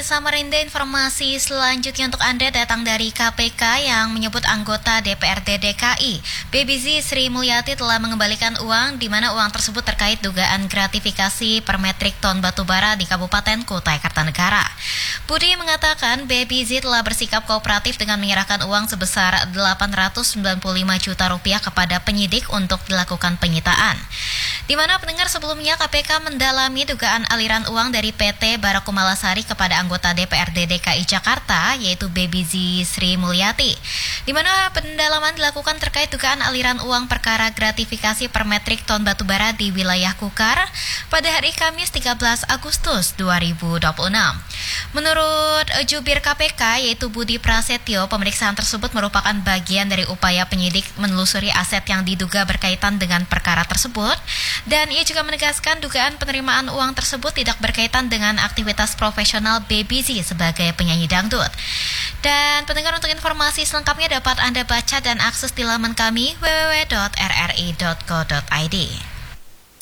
Samarinda, informasi selanjutnya untuk Anda datang dari KPK yang menyebut anggota DPRD DKI, Baby Z Sri Mulyati telah mengembalikan uang di mana uang tersebut terkait dugaan gratifikasi per metrik ton batubara di Kabupaten Kutai Kartanegara. Budi mengatakan Baby Z telah bersikap kooperatif dengan menyerahkan uang sebesar 895 juta rupiah kepada penyidik untuk dilakukan penyitaan. Di mana pendengar sebelumnya KPK mendalami dugaan aliran uang dari PT Barakumalasari kepada anggota DPRD DKI Jakarta yaitu Baby Z Sri Mulyati. Di mana pendalaman dilakukan terkait dugaan aliran uang perkara gratifikasi per metrik ton batubara di wilayah Kukar pada hari Kamis 13 Agustus 2026. Menurut jubir KPK yaitu Budi Prasetyo, pemeriksaan tersebut merupakan bagian dari upaya penyidik menelusuri aset yang diduga berkaitan dengan perkara tersebut. Dan ia juga menegaskan dugaan penerimaan uang tersebut tidak berkaitan dengan aktivitas profesional Baby Z sebagai penyanyi dangdut. Dan pendengar, untuk informasi selengkapnya dapat Anda baca dan akses di laman kami www.rri.co.id.